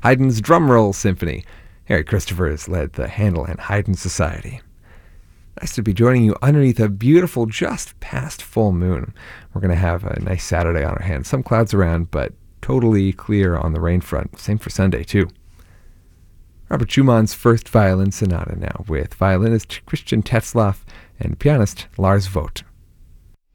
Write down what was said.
Haydn's Drumroll Symphony. Harry Christopher has led the Handel and Haydn Society. Nice to be joining you underneath a beautiful, just past full moon. We're going to have a nice Saturday on our hands. Some clouds around, but totally clear on the rain front. Same for Sunday, too. Robert Schumann's First Violin Sonata now, with violinist Christian Tetzlaff and pianist Lars Vogt.